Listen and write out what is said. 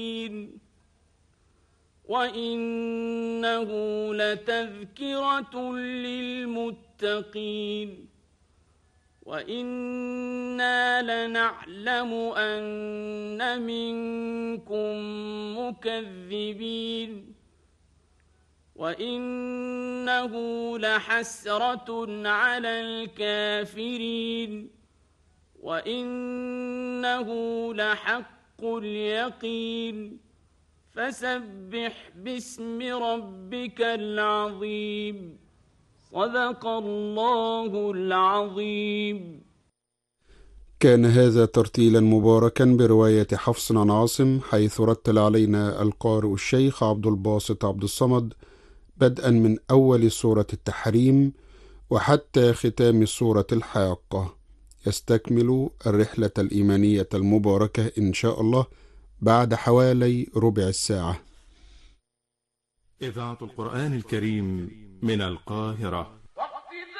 وإنه لتذكرة للمتقين وإنا لنعلم أن منكم مكذبين وإنه لحسرة على الكافرين وإنه لحق اليقين فسبح باسم ربك العظيم صدق الله العظيم. كان هذا ترتيلا مباركا برواية حفص عن عاصم، حيث رتل علينا القارئ الشيخ عبد الباسط عبد الصمد بدءا من أول سورة التحريم وحتى ختام سورة الحاقة، يستكمل الرحلة الإيمانية المباركة إن شاء الله بعد حوالي ربع ساعة. إذاعة القرآن الكريم من القاهرة.